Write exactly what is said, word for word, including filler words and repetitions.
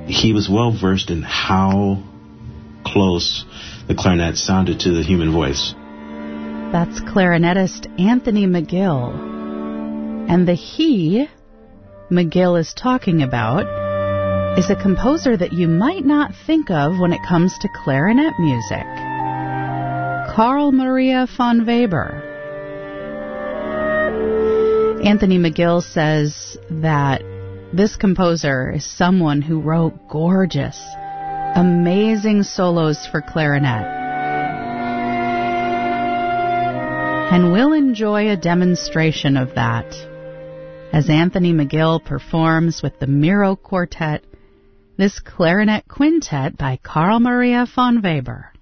he was well versed in how close the clarinet sounded to the human voice. That's clarinetist Anthony McGill. And the he McGill is talking about is a composer that you might not think of when it comes to clarinet music. Carl Maria von Weber. Anthony McGill says that this composer is someone who wrote gorgeous, amazing solos for clarinet. And we'll enjoy a demonstration of that as Anthony McGill performs with the Miro Quartet, this clarinet quintet by Carl Maria von Weber.